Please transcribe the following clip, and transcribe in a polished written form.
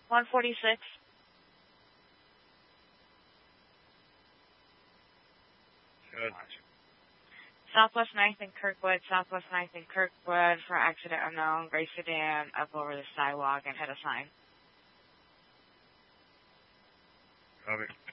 146. Good. Southwest 9th and Kirkwood, Southwest 9th and Kirkwood for accident unknown, gray sedan up over the sidewalk and hit a sign. Copy.